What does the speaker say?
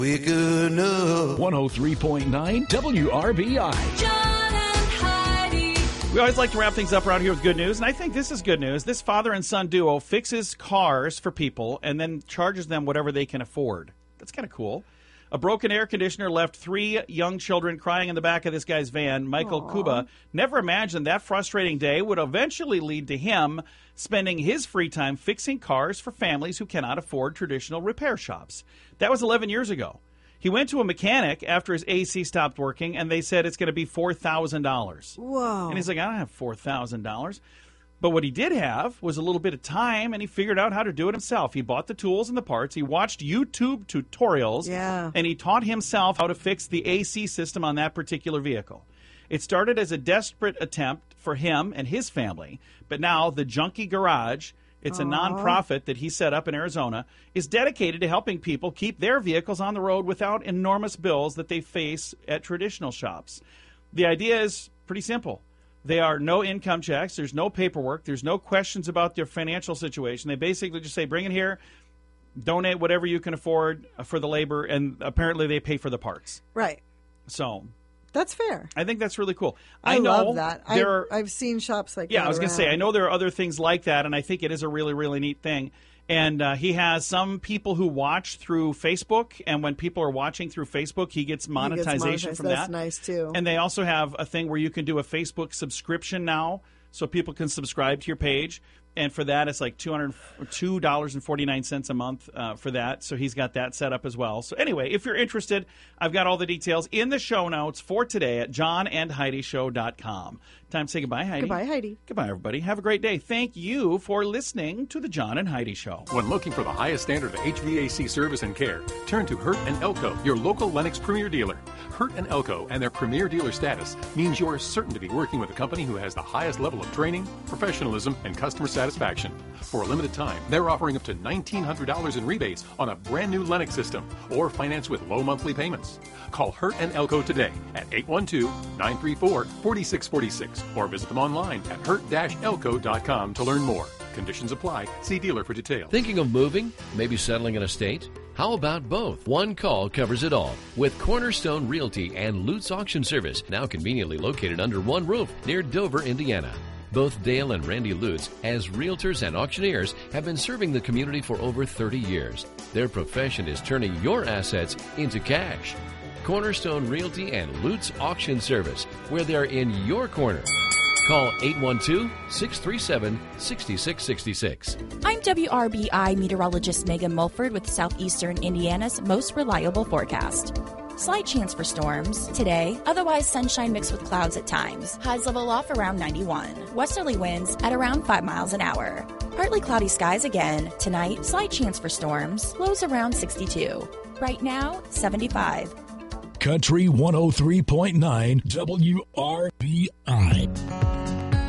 Quick enough. 103.9 WRBI. John and Heidi. We always like to wrap things up around here with good news, and I think this is good news. This father and son duo fixes cars for people and then charges them whatever they can afford. That's kind of cool. A broken air conditioner left 3 young children crying in the back of this guy's van. Michael Kuba never imagined that frustrating day would eventually lead to him spending his free time fixing cars for families who cannot afford traditional repair shops. That was 11 years ago. He went to a mechanic after his AC stopped working, and they said it's going to be $4,000. Whoa. And he's like, I don't have $4,000. But what he did have was a little bit of time, and he figured out how to do it himself. He bought the tools and the parts. He watched YouTube tutorials, and he taught himself how to fix the AC system on that particular vehicle. It started as a desperate attempt for him and his family, but now the Junkie Garage, it's a nonprofit that he set up in Arizona, is dedicated to helping people keep their vehicles on the road without enormous bills that they face at traditional shops. The idea is pretty simple. They are no income checks. There's no paperwork. There's no questions about their financial situation. They basically just say, bring it here, donate whatever you can afford for the labor, and apparently they pay for the parts. Right. So that's fair. I think that's really cool. I know love that. I've seen shops like that. Yeah, I was going to say, I know there are other things like that, and I think it is a really, really neat thing. And he has some people who watch through Facebook, and when people are watching through Facebook, he gets monetization from that. That's nice, too. And they also have a thing where you can do a Facebook subscription now, so people can subscribe to your page. And for that, it's like $2.49 a month for that. So he's got that set up as well. So anyway, if you're interested, I've got all the details in the show notes for today at johnandheidishow.com. Time to say goodbye, Heidi. Goodbye, Heidi. Goodbye, everybody. Have a great day. Thank you for listening to the John and Heidi Show. When looking for the highest standard of HVAC service and care, turn to Hurt & Elko, your local Lennox Premier dealer. Hurt & Elko and their Premier dealer status means you are certain to be working with a company who has the highest level of training, professionalism, and customer satisfaction. For a limited time, they're offering up to $1,900 in rebates on a brand new Lennox system or finance with low monthly payments. Call Hurt & Elko today at 812-934-4646 or visit them online at hurt-elko.com to learn more. Conditions apply. See dealer for details. Thinking of moving? Maybe settling in a state? How about both? One call covers it all with Cornerstone Realty and Lutz Auction Service, now conveniently located under one roof near Dover, Indiana. Both Dale and Randy Lutz, as realtors and auctioneers, have been serving the community for over 30 years. Their profession is turning your assets into cash. Cornerstone Realty and Lutz Auction Service, where they're in your corner. Call 812-637-6666. I'm WRBI meteorologist Megan Mulford with Southeastern Indiana's most reliable forecast. Slight chance for storms today, otherwise sunshine mixed with clouds at times. Highs level off around 91. Westerly winds at around 5 miles an hour. Partly cloudy skies again. Tonight, slight chance for storms. Lows around 62. Right now, 75. Country 103.9 WRBI.